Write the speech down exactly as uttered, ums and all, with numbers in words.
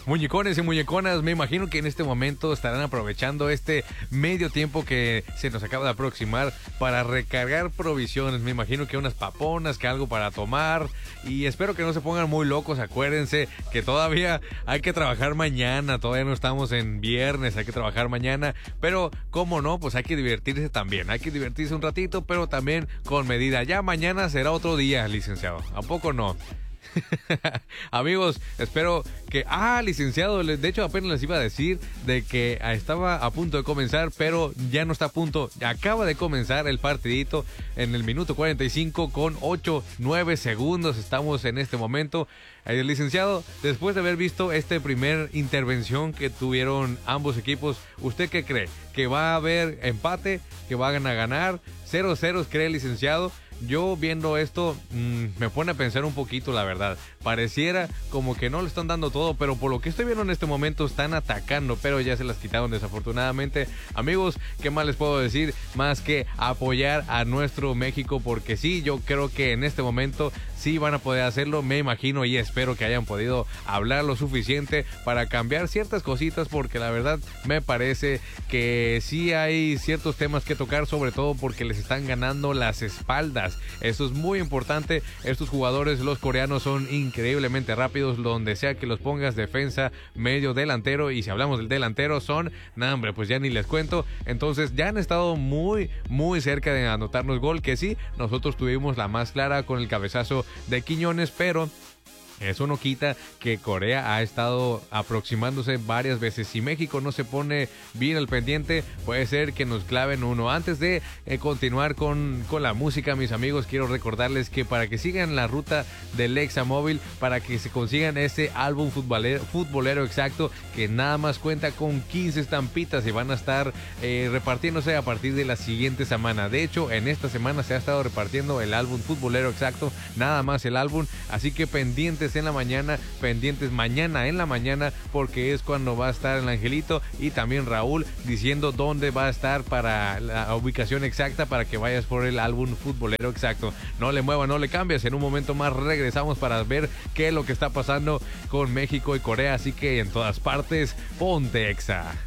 Muñecones y muñeconas, me imagino que en este momento estarán aprovechando este medio tiempo que se nos acaba de aproximar para recargar provisiones. Me imagino que unas paponas, que algo para tomar, y espero que no se pongan muy locos. Acuérdense que todavía hay que trabajar mañana, todavía no estamos en viernes, hay que trabajar mañana, pero cómo no, pues hay que divertirse también, hay que divertirse un ratito, pero también con medida. Ya mañana será otro día, licenciado, ¿a poco no? Amigos, espero que... Ah, licenciado, de hecho apenas les iba a decir de que estaba a punto de comenzar, pero ya no está a punto. Acaba de comenzar el partidito en el minuto cuarenta y cinco con ocho, nueve segundos. Estamos en este momento. El licenciado, después de haber visto esta primer intervención que tuvieron ambos equipos, ¿usted qué cree? ¿Que va a haber empate? ¿Que van a ganar? ¿Cero ceros cree el licenciado? Yo viendo esto mmm, me pone a pensar un poquito, la verdad. Pareciera como que no le están dando todo, pero por lo que estoy viendo en este momento están atacando, pero ya se las quitaron desafortunadamente. Amigos, ¿qué más les puedo decir? Más que apoyar a nuestro México, porque sí, yo creo que en este momento sí van a poder hacerlo. Me imagino y espero que hayan podido hablar lo suficiente para cambiar ciertas cositas, porque la verdad me parece que sí hay ciertos temas que tocar, sobre todo porque les están ganando las espaldas. Eso es muy importante. Estos jugadores, los coreanos, son increíblemente rápidos, donde sea que los pongas, defensa, medio, delantero, y si hablamos del delantero son, nah, hombre, pues ya ni les cuento. Entonces ya han estado muy, muy cerca de anotarnos gol, que sí, nosotros tuvimos la más clara con el cabezazo de Quiñones, pero eso no quita que Corea ha estado aproximándose varias veces. Si México no se pone bien al pendiente, puede ser que nos claven uno. Antes de eh, continuar con, con la música, mis amigos, quiero recordarles que para que sigan la ruta del Examóvil, para que se consigan ese álbum futbolero, futbolero exacto, que nada más cuenta con quince estampitas y van a estar eh, repartiéndose a partir de la siguiente semana. De hecho, en esta semana se ha estado repartiendo el álbum futbolero exacto, nada más el álbum, así que pendientes en la mañana, pendientes mañana en la mañana, porque es cuando va a estar el Angelito y también Raúl diciendo dónde va a estar para la ubicación exacta para que vayas por el álbum futbolero exacto. No le muevas, no le cambies. En un momento más regresamos para ver qué es lo que está pasando con México y Corea, así que en todas partes, ponte Exa.